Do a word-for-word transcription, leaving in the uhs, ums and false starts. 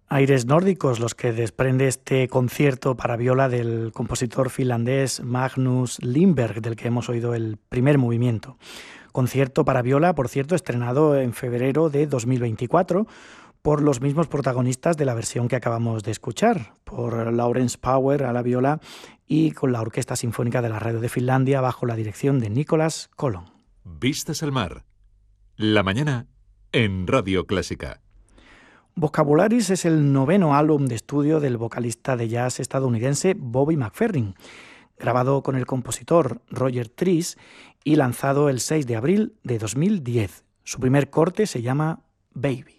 Aires nórdicos los que desprende este concierto para viola del compositor finlandés Magnus Lindberg, del que hemos oído el primer movimiento. Concierto para viola, por cierto, estrenado en febrero de dos mil veinticuatro por los mismos protagonistas de la versión que acabamos de escuchar, por Lawrence Power a la viola y con la Orquesta Sinfónica de la Radio de Finlandia bajo la dirección de Nicholas Colon. Vistas al mar. La mañana en Radio Clásica. Vocabularis es el noveno álbum de estudio del vocalista de jazz estadounidense Bobby McFerrin, grabado con el compositor Roger Trice y lanzado el seis de abril de dos mil diez. Su primer corte se llama Baby.